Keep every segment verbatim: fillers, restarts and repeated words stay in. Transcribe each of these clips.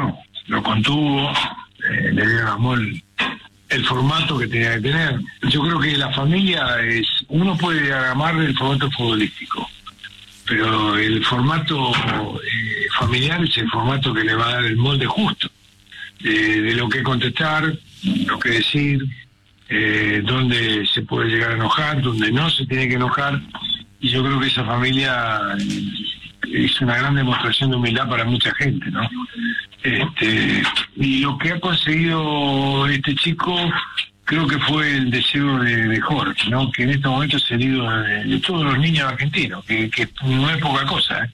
hizo, lo contuvo, eh, le diagramó el, el formato que tenía que tener. Yo creo que la familia es, uno puede diagramar el formato futbolístico, pero el formato eh, familiar es el formato que le va a dar el molde justo de, de lo que contestar, lo que decir, eh, dónde se puede llegar a enojar, dónde no se tiene que enojar. Y yo creo que esa familia es una gran demostración de humildad para mucha gente, ¿no? Este, y lo que ha conseguido este chico creo que fue el deseo de, de Jorge, ¿no? Que en este momento es el ídolo de, de todos los niños argentinos, que, que no es poca cosa, ¿eh?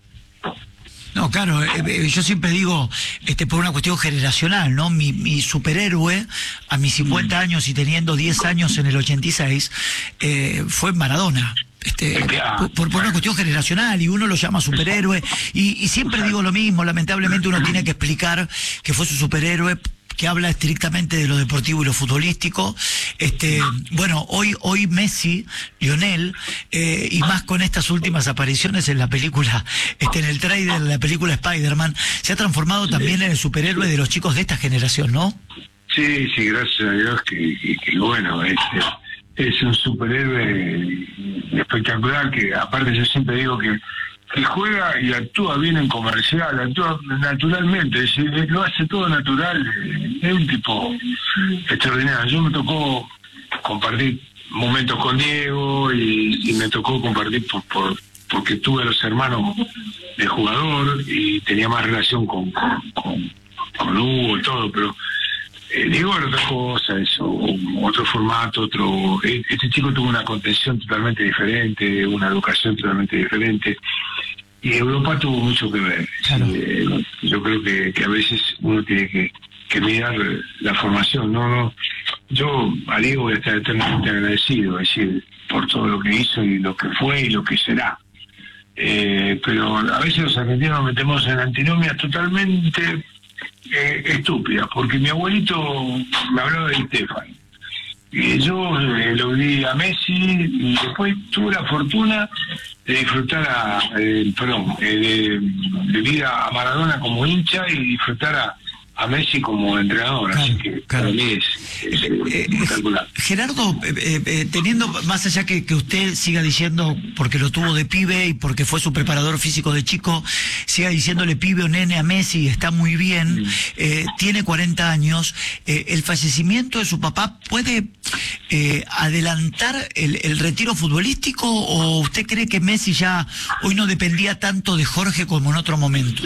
No, claro, eh, yo siempre digo, este, por una cuestión generacional, ¿no? Mi, mi superhéroe, a mis cincuenta años y teniendo diez años en el ochenta y seis, eh, fue Maradona. Este, por, por una cuestión generacional, y uno lo llama superhéroe, y, y siempre digo lo mismo, lamentablemente uno tiene que explicar que fue su superhéroe, que habla estrictamente de lo deportivo y lo futbolístico. Este, bueno, hoy hoy Messi, Lionel, eh, y más con estas últimas apariciones en la película, este, en el trailer de la película Spider-Man, se ha transformado también en el superhéroe de los chicos de esta generación, ¿no? Sí, sí, gracias a Dios que, que, que bueno, este, es un superhéroe espectacular, que aparte yo siempre digo que que juega y actúa bien en comercial, actúa naturalmente, es decir, lo hace todo natural, es un tipo extraordinario. Yo me tocó compartir momentos con Diego y, y me tocó compartir por, por porque tuve a los hermanos de jugador y tenía más relación con, con, con, con Hugo y todo, pero eh, Diego era otra cosa, eso, otro formato, otro. Este chico tuvo una contención totalmente diferente, una educación totalmente diferente. Y Europa tuvo mucho que ver. Claro. Eh, yo creo que, que a veces uno tiene que, que mirar la formación. No, no. Yo a Diego voy a estar eternamente agradecido, es decir, por todo lo que hizo y lo que fue y lo que será. Eh, pero a veces los argentinos nos metemos en antinomias totalmente eh, estúpidas, porque mi abuelito me hablaba de Stefan. Y yo eh, lo vi a Messi y después tuve la fortuna de disfrutar a, eh, perdón, eh, de, de ir a Maradona como hincha y disfrutar a, a Messi como entrenador, claro, así que claro. para mí es, es eh, eh, espectacular. Gerardo, eh, eh, teniendo, más allá que, que usted siga diciendo, porque lo tuvo de pibe y porque fue su preparador físico de chico, siga diciéndole pibe o nene a Messi, está muy bien, mm. eh, tiene cuarenta años, eh, ¿el fallecimiento de su papá puede eh, adelantar el, el retiro futbolístico, o usted cree que Messi ya hoy no dependía tanto de Jorge como en otro momento?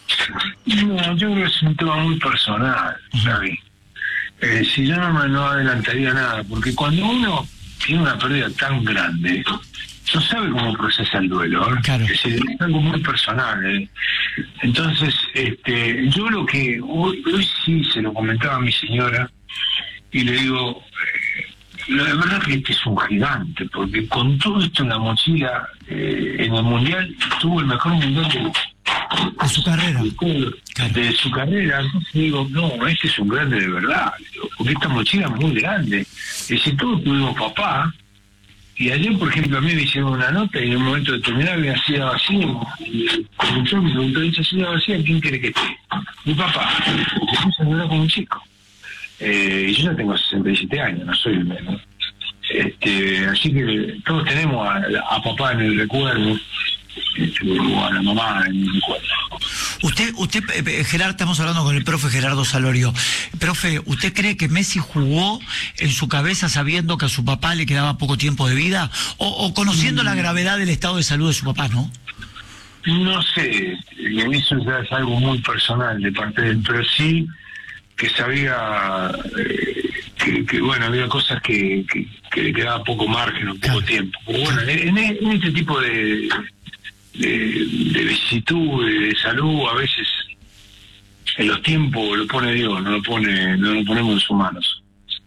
No, yo creo que es un tema muy personal, ¿sabes? Eh, si yo no, me, no adelantaría nada, porque cuando uno tiene una pérdida tan grande, no sabe cómo procesa el duelo, ¿eh? Claro. Es decir, es algo muy personal, ¿eh? Entonces, este, yo lo que hoy, hoy sí se lo comentaba a mi señora, y le digo, eh, la verdad que este es un gigante, porque con todo esto en la mochila, eh, en el Mundial, tuvo el mejor Mundial de de su carrera, de, claro. de su carrera. Entonces digo, no, este es un grande de verdad, porque esta mochila es muy grande. Es decir, todos tuvimos papá, y ayer, por ejemplo, a mí me hicieron una nota y en un momento determinado me hacía vacío, y comenzó, me preguntó, dice, señora vacía, ¿quién quiere que esté? Mi papá. Se puso a hablar con un chico. Eh, y yo ya tengo sesenta y siete años, no soy el menos. Este, así que todos tenemos a, a papá en el recuerdo, o a la mamá en el recuerdo. Usted, usted, Gerardo, estamos hablando con el profe Gerardo Salorio. Profe, ¿usted cree que Messi jugó en su cabeza sabiendo que a su papá le quedaba poco tiempo de vida? O, o conociendo mm. la gravedad del estado de salud de su papá, ¿no? No sé, eso ya es algo muy personal de parte de él, pero sí que sabía eh, que, que, bueno, había cosas que, que, que le quedaba poco margen o poco claro. tiempo. Pero bueno, en, en este tipo de... De, de vicisitud, de, de salud, a veces en los tiempos lo pone Dios, no lo pone, no lo ponemos en sus manos.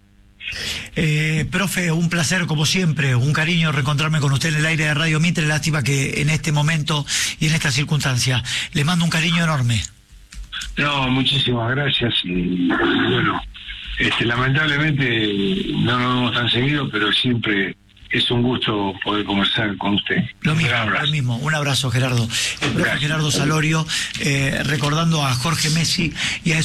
Eh, profe, un placer como siempre, un cariño reencontrarme con usted en el aire de Radio Mitre. Lástima que en este momento y en esta circunstancia le mando un cariño enorme. No, muchísimas gracias y bueno, este, lamentablemente no nos vemos tan seguido, pero siempre es un gusto poder conversar con usted. Lo mismo, lo mismo. Un abrazo, Gerardo. El profe Gerardo Salorio, eh, recordando a Jorge Messi y a